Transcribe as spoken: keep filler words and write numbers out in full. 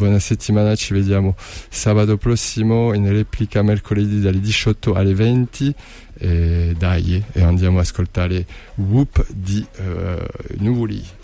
buona settimana, ci vediamo sabato prossimo in replica mercoledì dalle diciotto alle venti. E dai, e andiamo ad ascoltare Whoop di uh, Nuvoli.